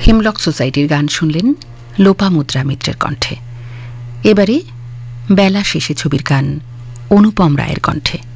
Hemlock সোসাইটির গান শুনলেন লোপামুদ্রা মিত্রের কণ্ঠে। এবারে বেলা শেষে ছবির গান অনুপম রায়ের কণ্ঠে।